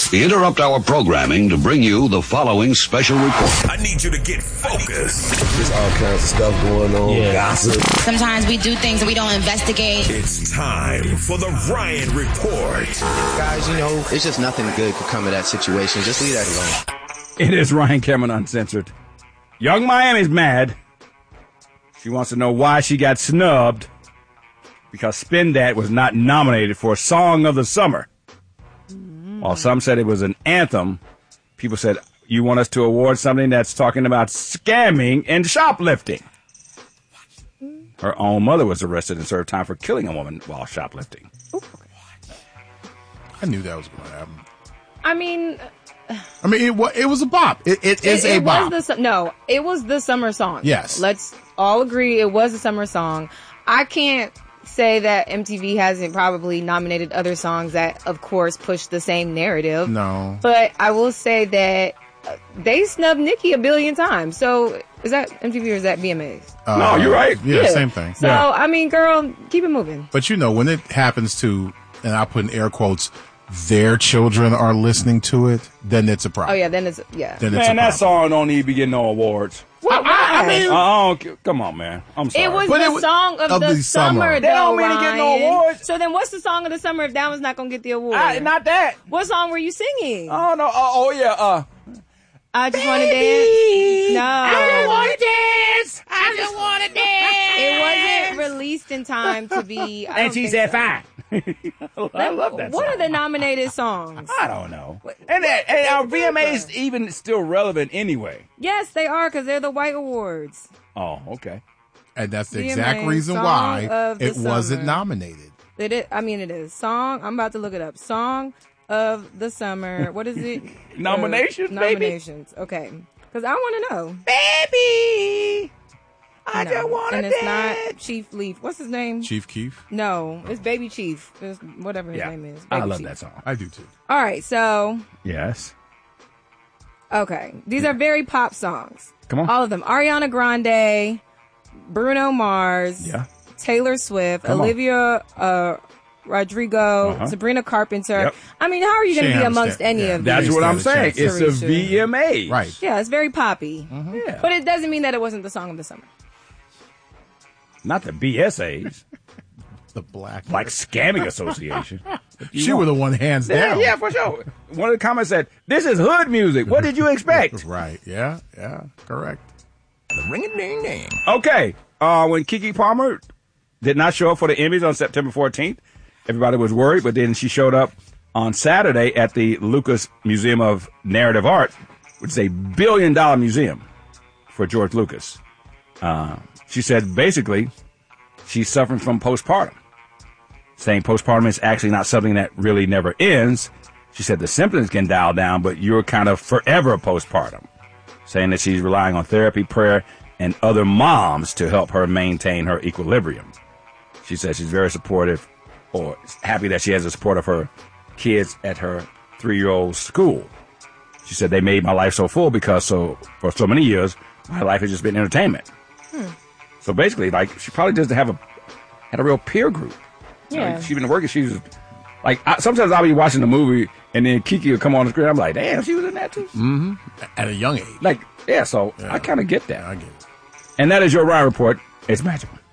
We interrupt our programming to bring you the following special report. I need you to get focused. There's all kinds of stuff going on, gossip. Sometimes we do things and we don't investigate. It's time for the Ryan Report. Guys, it's just nothing good could come of that situation. Just leave that alone. It is Ryan Cameron Uncensored. Young Miami's mad. She wants to know why she got snubbed because Spin Dat was not nominated for Song of the Summer. While some said it was an anthem, people said, you want us to award something that's talking about scamming and shoplifting. Her own mother was arrested and served time for killing a woman while shoplifting. I knew that was going to happen. I mean, it was a bop. It is a bop. It was the summer song. Yes. Let's all agree it was a summer song. I can't say that MTV hasn't probably nominated other songs that, of course, push the same narrative. No. But I will say that they snubbed Nicki a billion times. So is that MTV or is that VMAs? No, you're right. Yeah, same thing. So, I mean, girl, keep it moving. But when it happens to, and I put in air quotes, their children are listening to it, then it's a problem. Oh, yeah, then it's, yeah. Man, that song don't need to be getting no awards. Well, come on, man. I'm sorry. It was the song of the summer. They don't mean to get no awards. So then what's the song of the summer if that was not going to get the award? Not that. What song were you singing? Oh, no. I just want to dance. No. I just want to dance. I just want to dance. It wasn't released in time to be. And she said, fine. I love that song. What are the nominated songs? I don't know. And our VMAs even still relevant anyway. Yes, they are because they're the white awards. Oh, okay. And that's the exact reason why it wasn't nominated. It is. Song. I'm about to look it up. Song of the summer. What is it? Nominations, Nominations. Okay. Because I want to know. Baby! I just want to And it's not Chief Leaf. What's his name? Chief Keef? No, it's Baby Chief. It's whatever his name is. I love that song. I do too. All right, so. Yes. Okay. These are very pop songs. Come on. All of them. Ariana Grande, Bruno Mars, Taylor Swift, Olivia Rodrigo, Sabrina Carpenter. Yep. I mean, how are you going to be amongst any of these? That's what I'm saying. It's a VMA. Right. Yeah, it's very poppy. Mm-hmm. Yeah. But it doesn't mean that it wasn't the song of the summer. Not the BSAs. The Black Scamming Association. She were the one hands down. Yeah, for sure. One of the comments said, this is hood music. What did you expect? Right. Yeah. Correct. The ring-a-ding-ding. Okay. When Keke Palmer did not show up for the Emmys on September 14th, everybody was worried, but then she showed up on Saturday at the Lucas Museum of Narrative Art, which is a $1 billion museum for George Lucas. She said basically she's suffering from postpartum, saying postpartum is actually not something that really never ends. She said the symptoms can dial down, but you're kind of forever postpartum, saying that she's relying on therapy, prayer, and other moms to help her maintain her equilibrium. She says she's very supportive or happy that she has the support of her kids at her 3-year-old school. She said they made my life so full because for so many years, my life has just been entertainment. So basically, she probably doesn't had a real peer group. Yeah. She's been working. She was sometimes I'll be watching the movie and then Keke will come on the screen. I'm like, damn, she was in that too. Mm-hmm. At a young age. I kind of get that. I get it. And that is your Ryan Report. It's magical.